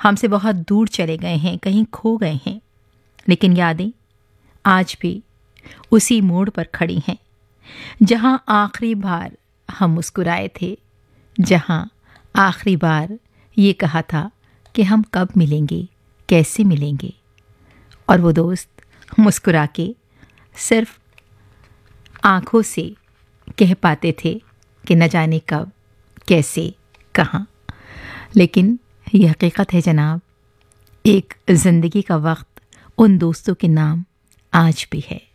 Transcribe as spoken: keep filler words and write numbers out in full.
हमसे बहुत दूर चले गए हैं, कहीं खो गए हैं, लेकिन यादें आज भी उसी मोड़ पर खड़ी हैं जहां आखिरी बार हम मुस्कुराए थे, जहां आखिरी बार ये कहा था कि हम कब मिलेंगे, कैसे मिलेंगे। और वो दोस्त मुस्कुरा के सिर्फ आंखों से कह पाते थे कि न जाने कब, कैसे, कहाँ। लेकिन ये हकीकत है जनाब, एक ज़िंदगी का वक्त उन दोस्तों के नाम आज भी है।